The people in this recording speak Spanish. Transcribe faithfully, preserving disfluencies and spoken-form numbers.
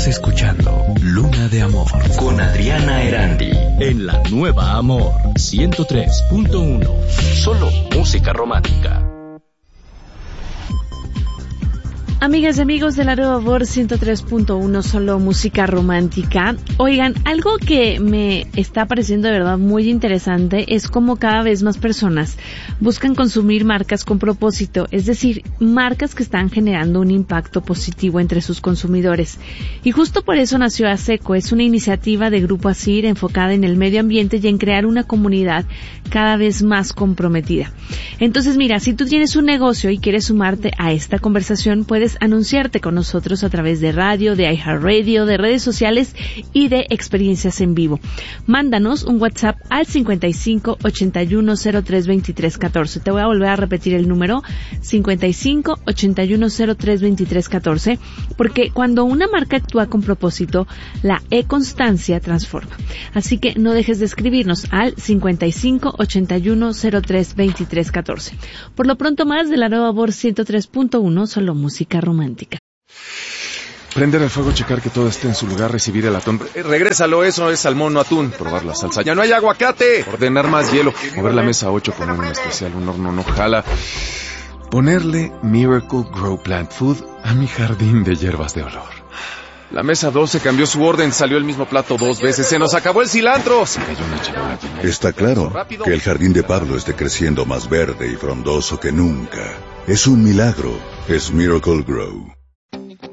escuchando Luna de Amor con Adriana Erandi en la nueva Amor ciento tres punto uno. Solo música romántica. Amigas y amigos de la nueva Amor ciento tres punto uno, solo música romántica. Oigan, algo que me está pareciendo de verdad muy interesante es cómo cada vez más personas buscan consumir marcas con propósito, es decir, marcas que están generando un impacto positivo entre sus consumidores. Y justo por eso nació ASECO, es una iniciativa de Grupo ASIR enfocada en el medio ambiente y en crear una comunidad cada vez más comprometida. Entonces, mira, si tú tienes un negocio y quieres sumarte a esta conversación, puedes anunciarte con nosotros a través de radio, de iHeartRadio, de redes sociales y de experiencias en vivo. Mándanos un WhatsApp al cincuenta y cinco, ochenta y uno, cero tres, veintitrés, catorce. Te voy a volver a repetir el número, cincuenta y cinco, ochenta y uno, cero tres, veintitrés, catorce, porque cuando una marca actúa con propósito, la e-constancia transforma. Así que no dejes de escribirnos al cincuenta y cinco, ochenta y uno, cero tres, veintitrés, catorce. Por lo pronto, más de la nueva Amor ciento tres punto uno, solo música romántica. Prender el fuego, checar que todo esté en su lugar, recibir el atún. Eh, regrésalo, eso es salmón, no atún. Probar la salsa. ¡Ya no hay aguacate! Ordenar más hielo. Mover la mesa ocho, poner un especial, un horno no jala. Ponerle Miracle Grow Plant Food a mi jardín de hierbas de olor. La mesa doce cambió su orden, salió el mismo plato dos veces. ¡Se nos acabó el cilantro! Se cayó una charola. Está claro que el jardín de Pablo esté creciendo más verde y frondoso que nunca. Es un milagro. Es Miracle Grow.